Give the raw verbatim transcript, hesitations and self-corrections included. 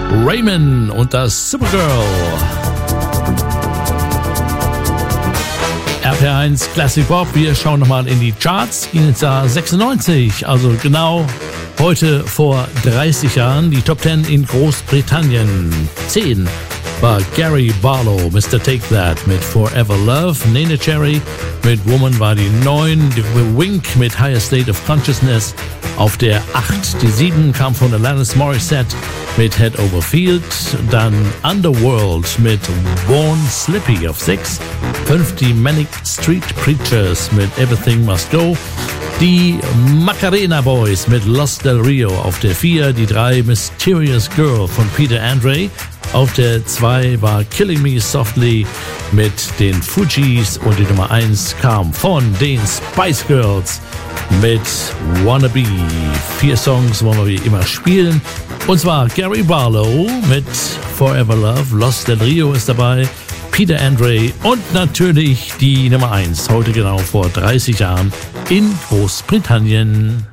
Raymond und das Supergirl. R P R eins Classic Pop, wir schauen nochmal in die Charts. Ging ins Jahr sechsundneunzig, also genau heute vor dreißig Jahren, die Top zehn in Großbritannien. zehn war Gary Barlow, Mister Take That mit Forever Love. Neneh Cherry mit Woman war die neun. The Wink mit Higher State of Consciousness auf der acht. Die sieben kam von Alanis Morissette mit Head Over Field. Dann Underworld mit Born Slippy auf sechs. fünf die Manic Street Preachers mit Everything Must Go. Die Macarena Boys mit Los Del Rio auf der vier. Die drei Mysterious Girl von Peter Andre. Auf der zwei war Killing Me Softly mit den Fugees und die Nummer eins kam von den Spice Girls mit Wannabe. Vier Songs wollen wir wie immer spielen. Und zwar Gary Barlow mit Forever Love, Los Del Rio ist dabei, Peter Andre und natürlich die Nummer eins, heute genau vor dreißig Jahren in Großbritannien.